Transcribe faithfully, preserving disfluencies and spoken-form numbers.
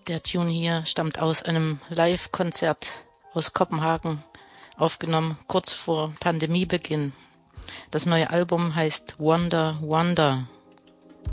Der Tune hier stammt aus einem Live-Konzert aus Kopenhagen, aufgenommen kurz vor Pandemiebeginn. Das neue Album heißt Wonder Wonder.